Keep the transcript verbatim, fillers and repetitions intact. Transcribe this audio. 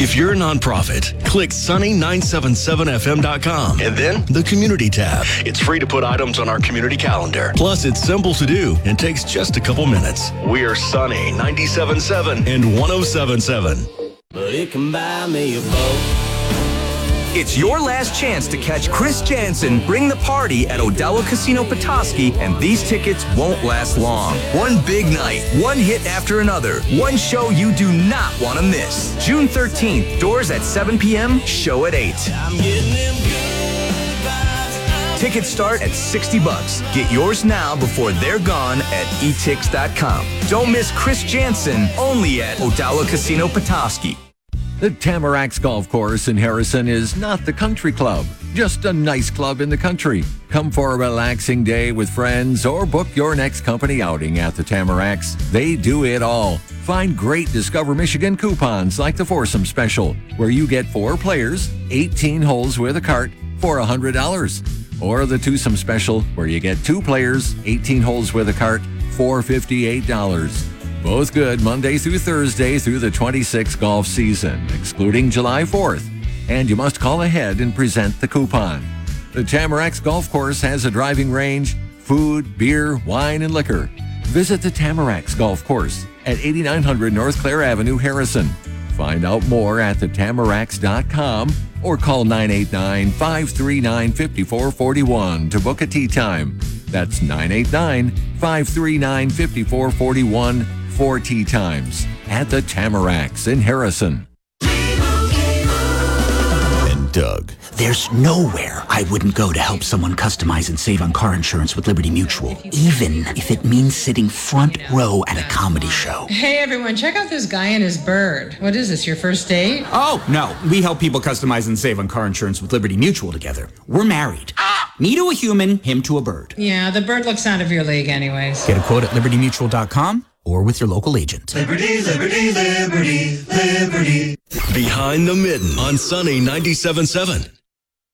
If you're a nonprofit, click sunny nine seven seven F M dot com and then the Community tab. It's free to put items on our community calendar. Plus, it's simple to do and takes just a couple minutes. We're Sunny ninety-seven point seven and one oh seven point seven. But it can buy me a boat. It's your last chance to catch Chris Jansen bring the party at Odello Casino Petoskey, and these tickets won't last long. One big night, one hit after another, one show you do not want to miss. June thirteenth, doors at seven p.m., show at eight. I'm getting them good vibes. Tickets start at sixty bucks. Get yours now before they're gone at e tix dot com. Don't miss Chris Jansen, only at Odello Casino Petoskey. The Tamaracks Golf Course in Harrison is not the country club, just a nice club in the country. Come for a relaxing day with friends or book your next company outing at the Tamaracks. They do it all. Find great Discover Michigan coupons like the Foursome Special, where you get four players, eighteen holes with a cart for one hundred dollars. Or the Twosome Special, where you get two players, eighteen holes with a cart for fifty-eight dollars. Both good Monday through Thursday through the twenty-sixth golf season, excluding July fourth. And you must call ahead and present the coupon. The Tamaracks Golf Course has a driving range, food, beer, wine, and liquor. Visit the Tamaracks Golf Course at eighty-nine hundred North Clare Avenue, Harrison. Find out more at the tamaracks dot com or call nine eight nine, five three nine, five four four one to book a tee time. That's nine eight nine, five three nine, five four four one for tee times at the Tamaracks in Harrison. And Doug. There's nowhere I wouldn't go to help someone customize and save on car insurance with Liberty Mutual, even if it means sitting front row at a comedy show. Hey everyone, check out this guy and his bird. What is this, your first date? Oh, no. We help people customize and save on car insurance with Liberty Mutual together. We're married. Me to a human, him to a bird. Yeah, the bird looks out of your league anyways. Get a quote at liberty mutual dot com or with your local agent. Liberty, liberty, liberty, liberty. Behind the Mitten on Sunny ninety-seven point seven.